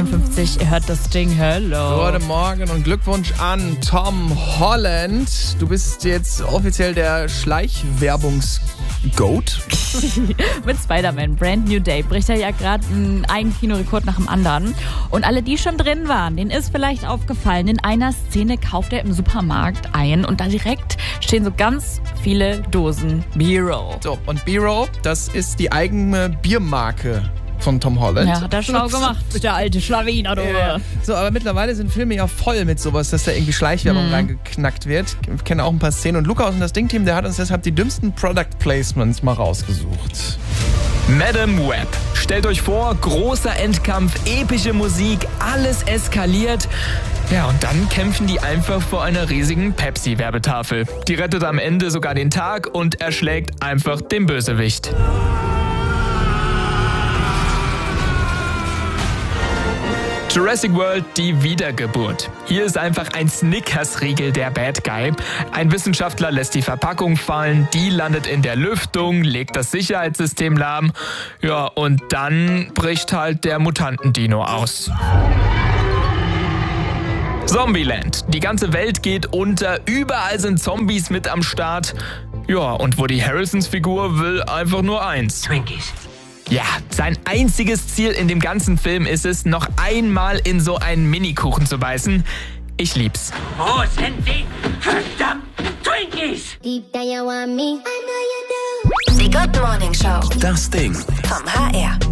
8:51 Uhr. Ihr hört das Ding. Hello. Guten Morgen und Glückwunsch an Tom Holland. Du bist jetzt offiziell der Schleichwerbungs-Goat. Mit Spider-Man Brand New Day bricht er ja gerade einen Kinorekord nach dem anderen. Und alle, die schon drin waren, denen ist vielleicht aufgefallen, in einer Szene kauft er im Supermarkt ein und da direkt stehen so ganz viele Dosen B-Roll. So, und B-Roll, das ist die eigene Biermarke von Tom Holland. Ja, hat er schlau gemacht, der alte Schlawiner, du. So, aber mittlerweile sind Filme ja voll mit sowas, dass da irgendwie Schleichwerbung reingeknackt wird. Ich kenne auch ein paar Szenen. Und Lukas und das Ding-Team, der hat uns deshalb die dümmsten Product Placements mal rausgesucht. Madame Web. Stellt euch vor, großer Endkampf, epische Musik, alles eskaliert. Ja, und dann kämpfen die einfach vor einer riesigen Pepsi-Werbetafel. Die rettet am Ende sogar den Tag und erschlägt einfach den Bösewicht. Jurassic World, die Wiedergeburt. Hier ist einfach ein Snickers-Riegel der Bad Guy. Ein Wissenschaftler lässt die Verpackung fallen, die landet in der Lüftung, legt das Sicherheitssystem lahm. Ja, und dann bricht halt der Mutantendino aus. Zombieland. Die ganze Welt geht unter, überall sind Zombies mit am Start. Ja, und Woody Harrelsons Figur will einfach nur eins. Twinkies. Ja, sein einziges Ziel in dem ganzen Film ist es, noch einmal in so einen Minikuchen zu beißen. Ich lieb's. Wo sind die verdammten Twinkies? Deep down you want me, I know you do. Die Good Morning Show. Das Ding. Vom HR.